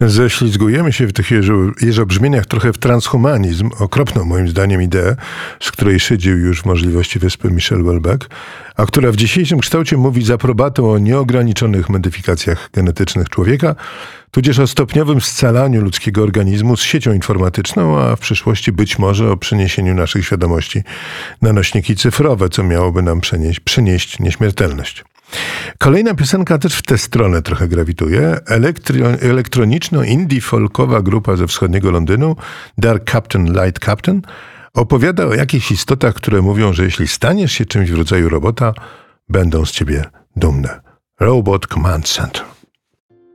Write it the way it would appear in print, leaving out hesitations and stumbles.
Ześlizgujemy się w tych jeżobrzmieniach trochę w transhumanizm, okropną moim zdaniem ideę, z której szydził już w możliwości wyspy Michel Houellebecq, a która w dzisiejszym kształcie mówi z aprobatą o nieograniczonych modyfikacjach genetycznych człowieka, tudzież o stopniowym scalaniu ludzkiego organizmu z siecią informatyczną, a w przyszłości być może o przeniesieniu naszych świadomości na nośniki cyfrowe, co miałoby nam przynieść nieśmiertelność. Kolejna piosenka też w tę stronę trochę grawituje. Elektroniczno-indie-folkowa grupa ze wschodniego Londynu, Dark Captain, Light Captain, opowiada o jakichś istotach, które mówią, że jeśli staniesz się czymś w rodzaju robota, będą z ciebie dumne. Robot Command Center.